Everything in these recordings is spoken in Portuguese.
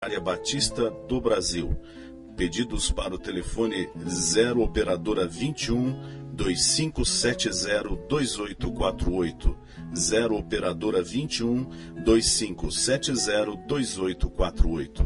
Área Batista do Brasil. Pedidos para o telefone 0 operadora 21 2570 2848. 0 operadora 21 2570 2848.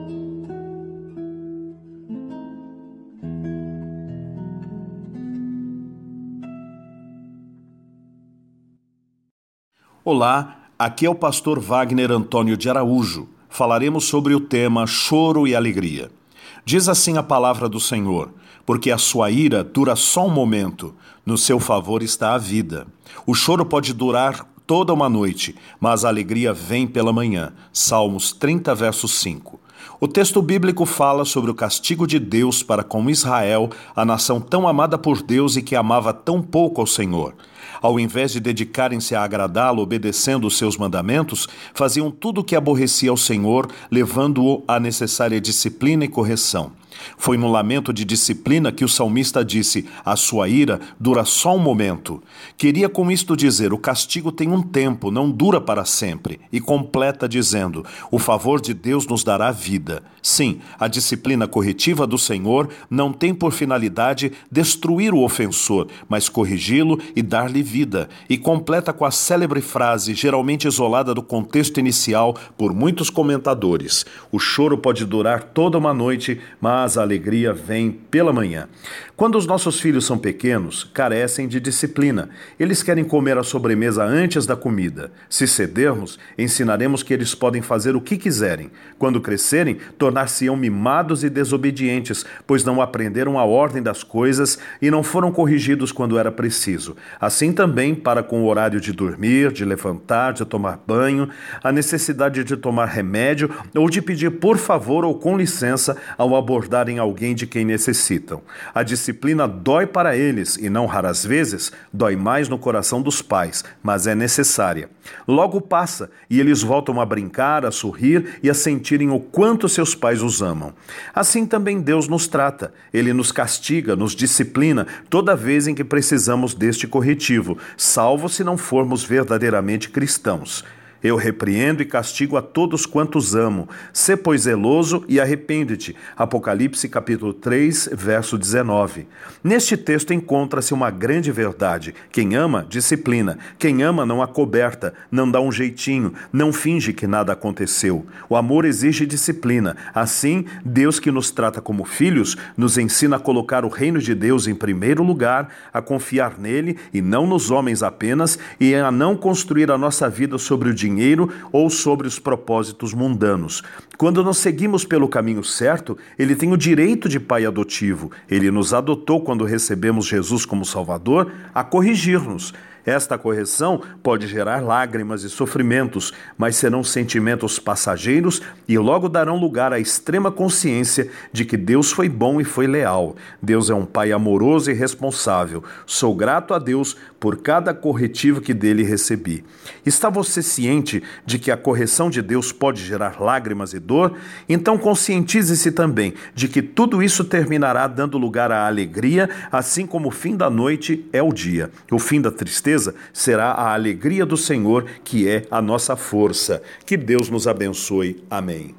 Olá, aqui é o pastor Wagner Antônio de Araújo. Falaremos sobre o tema choro e alegria. Diz assim a palavra do Senhor: porque a sua ira dura só um momento, no seu favor está a vida. O choro pode durar toda uma noite, mas a alegria vem pela manhã. Salmos 30, verso 5. O texto bíblico fala sobre o castigo de Deus para com Israel, a nação tão amada por Deus e que amava tão pouco ao Senhor. Ao invés de dedicarem-se a agradá-lo obedecendo os seus mandamentos, faziam tudo o que aborrecia ao Senhor, levando-o à necessária disciplina e correção. Foi no lamento de disciplina que o salmista disse: a sua ira dura só um momento. Queria com isto dizer: o castigo tem um tempo, não dura para sempre. E completa dizendo: o favor de Deus nos dará vida. Sim, a disciplina corretiva do Senhor não tem por finalidade destruir o ofensor, mas corrigi-lo e dar-lhe vida. E completa com a célebre frase, geralmente isolada do contexto inicial por muitos comentadores: o choro pode durar toda uma noite, mas a alegria vem pela manhã. Quando os nossos filhos são pequenos, carecem de disciplina. Eles querem comer a sobremesa antes da comida. Se cedermos, ensinaremos que eles podem fazer o que quiserem. Quando crescerem, tornar-se-ão mimados e desobedientes, pois não aprenderam a ordem das coisas e não foram corrigidos quando era preciso. Assim também para com o horário de dormir, de levantar, de tomar banho, a necessidade de tomar remédio ou de pedir por favor ou com licença ao abordar em alguém de quem necessitam. A disciplina dói para eles e não raras vezes dói mais no coração dos pais, mas é necessária. Logo passa e eles voltam a brincar, a sorrir e a sentirem o quanto seus pais os amam. Assim também Deus nos trata. Ele nos castiga, nos disciplina toda vez em que precisamos deste corretivo, salvo se não formos verdadeiramente cristãos. Eu repreendo e castigo a todos quantos amo. Sê, pois, zeloso e arrepende-te. Apocalipse capítulo 3, verso 19. Neste texto encontra-se uma grande verdade. Quem ama, disciplina. Quem ama não acoberta, não dá um jeitinho, não finge que nada aconteceu. O amor exige disciplina. Assim, Deus, que nos trata como filhos, nos ensina a colocar o reino de Deus em primeiro lugar, a confiar nele e não nos homens apenas, e a não construir a nossa vida sobre o dinheiro ou sobre os propósitos mundanos. Quando nós seguimos pelo caminho certo, ele tem o direito de pai adotivo. Ele nos adotou quando recebemos Jesus como Salvador, a corrigir-nos. Esta correção pode gerar lágrimas e sofrimentos, mas serão sentimentos passageiros e logo darão lugar à extrema consciência de que Deus foi bom e foi leal. Deus é um pai amoroso e responsável. Sou grato a Deus por cada corretivo que dele recebi. Está você ciente de que a correção de Deus pode gerar lágrimas e dor? Então conscientize-se também de que tudo isso terminará dando lugar à alegria, assim como o fim da noite é o dia. O fim da tristeza será a alegria do Senhor, que é a nossa força. Que Deus nos abençoe. Amém.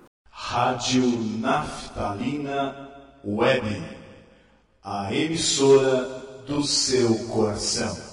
Rádio Naftalina Web, a emissora do seu coração.